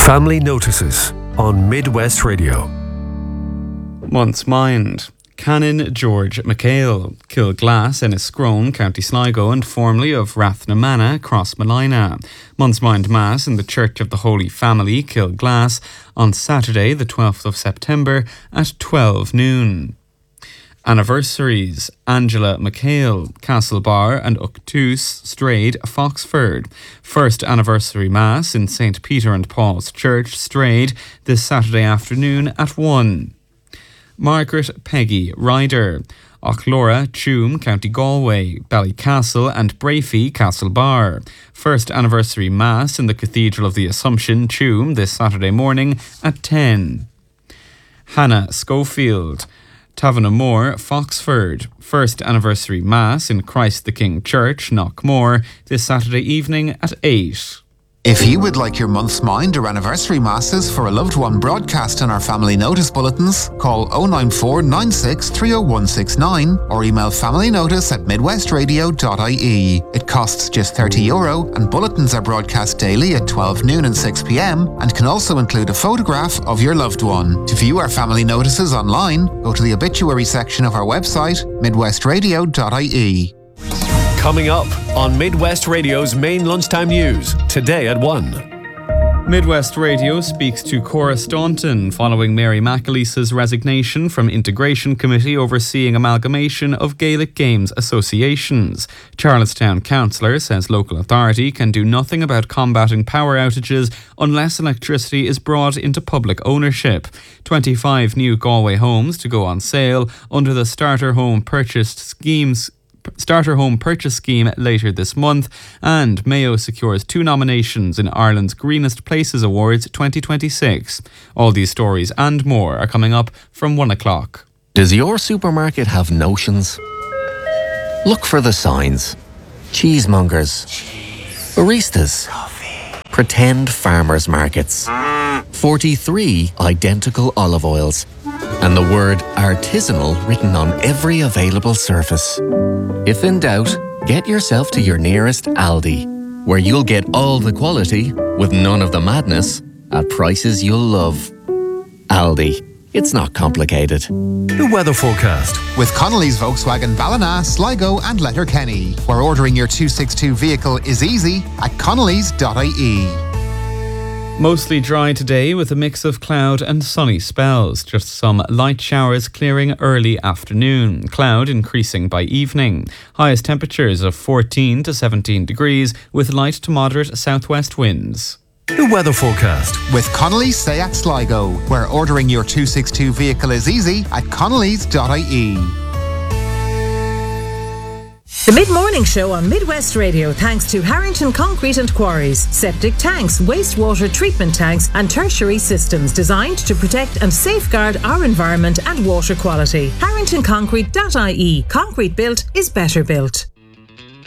Family Notices on Midwest Radio. Month's Mind. Canon George McHale, Kilglass, Enniscrone, County Sligo, and formerly of Rathnamanna, Crossmolina. Month's Mind Mass in the Church of the Holy Family, Kilglass, on Saturday, the 12th of September at 12 noon. Anniversaries: Angela McHale, Castlebar, and Uctus, Strayed, Foxford. First anniversary Mass in St. Peter and Paul's Church, Strayed, this Saturday afternoon at 1. Margaret Peggy Ryder, Ochlora, Tuam, County Galway, Ballycastle and Brafey, Castlebar. First anniversary Mass in the Cathedral of the Assumption, Tuam, this Saturday morning at 10. Hannah Schofield, Tavanamore, Foxford. First anniversary Mass in Christ the King Church, Knockmore, this Saturday evening at 8. If you would like your month's mind or anniversary masses for a loved one broadcast in our family notice bulletins, call 094 96 30169 or email familynotice@midwestradio.ie. It costs just €30 and bulletins are broadcast daily at 12 noon and 6 p.m. and can also include a photograph of your loved one. To view our family notices online, go to the obituary section of our website, midwestradio.ie. Coming up on Midwest Radio's main lunchtime news, today at 1. Midwest Radio speaks to Cora Staunton following Mary McAleese's resignation from Integration Committee overseeing amalgamation of Gaelic Games associations. Charlestown councillor says local authority can do nothing about combating power outages unless electricity is brought into public ownership. 25 new Galway homes to go on sale under the Starter Home Purchase Scheme later this month, and Mayo secures 2 nominations in Ireland's Greenest Places Awards 2026. All these stories and more are coming up from 1 o'clock. Does your supermarket have notions? Look for the signs. Cheesemongers. Baristas. Pretend farmers markets. 43 identical olive oils. And the word artisanal written on every available surface. If in doubt, get yourself to your nearest Aldi, where you'll get all the quality with none of the madness at prices you'll love. Aldi. It's not complicated. The weather forecast with Connolly's Volkswagen Ballina, Sligo and Letterkenny, where ordering your 262 vehicle is easy at connolly's.ie. Mostly dry today with a mix of cloud and sunny spells. Just some light showers clearing early afternoon. Cloud increasing by evening. Highest temperatures of 14 to 17 degrees with light to moderate southwest winds. The weather forecast with Connolly's Seat Sligo, where ordering your 262 vehicle is easy at connolly's.ie. The Mid-Morning Show on Midwest Radio thanks to Harrington Concrete and Quarries. Septic tanks, wastewater treatment tanks and tertiary systems designed to protect and safeguard our environment and water quality. HarringtonConcrete.ie. Concrete built is better built.